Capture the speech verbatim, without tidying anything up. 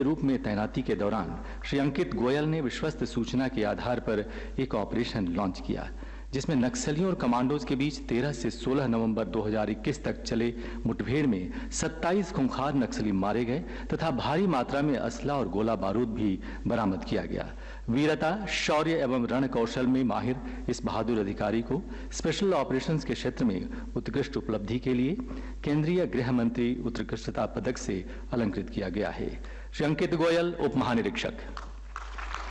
रूप में तैनाती के दौरान श्री अंकित गोयल ने विश्वस्त सूचना के आधार पर एक ऑपरेशन लॉन्च किया, जिसमें नक्सलियों और कमांडोज के बीच तेरह से सोलह नवंबर दो हज़ार इक्कीस तक चले मुठभेड़ में सत्ताईस खूंखार नक्सली मारे गए तथा भारी मात्रा में असला और गोला बारूद भी बरामद किया गया। वीरता, शौर्य एवं रण कौशल में माहिर इस बहादुर अधिकारी को स्पेशल ऑपरेशंस के क्षेत्र में उत्कृष्ट उपलब्धि के लिए केंद्रीय गृह मंत्री उत्कृष्टता पदक से अलंकृत किया गया है। श्री अंकित गोयल, उप महानिरीक्षक।